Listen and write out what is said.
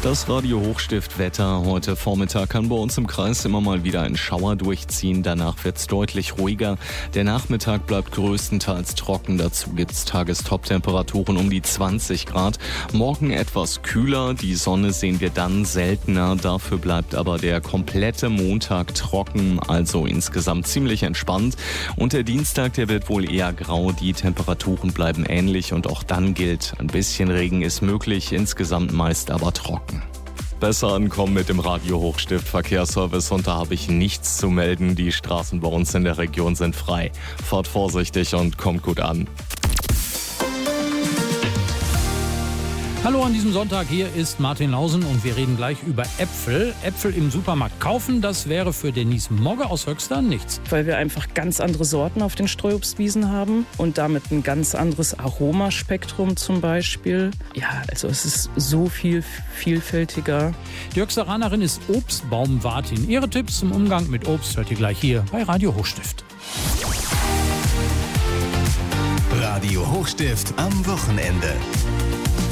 Das Radio Hochstift-Wetter heute Vormittag kann bei uns im Kreis immer mal wieder ein Schauer durchziehen. Danach wird es deutlich ruhiger. Der Nachmittag bleibt größtenteils trocken. Dazu gibt es Tagestop-Temperaturen um die 20 Grad. Morgen etwas kühler. Die Sonne sehen wir dann seltener. Dafür bleibt aber der komplette Montag trocken, also insgesamt ziemlich entspannt. Und der Dienstag, der wird wohl eher grau. Die Temperaturen bleiben ähnlich und auch dann gilt, ein bisschen Regen ist möglich, insgesamt meist aber trocken. Besser ankommen mit dem Radio Hochstift Verkehrsservice und da habe ich nichts zu melden. Die Straßen bei uns in der Region sind frei. Fahrt vorsichtig und kommt gut an. Hallo an diesem Sonntag, hier ist Martin Lausen und wir reden gleich über Äpfel. Äpfel im Supermarkt kaufen, das wäre für Denise Mogge aus Höxter nichts. Weil wir einfach ganz andere Sorten auf den Streuobstwiesen haben und damit ein ganz anderes Aromaspektrum zum Beispiel. Ja, also es ist so viel vielfältiger. Die Höxteranerin ist Obstbaumwartin. Ihre Tipps zum Umgang mit Obst hört ihr gleich hier bei Radio Hochstift. Radio Hochstift am Wochenende.